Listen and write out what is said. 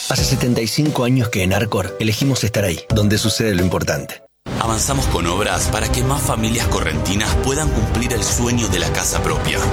Hace 75 años que en Arcor elegimos estar ahí, donde sucede lo importante. Avanzamos con obras para que más familias correntinas puedan cumplir el sueño de la casa propia.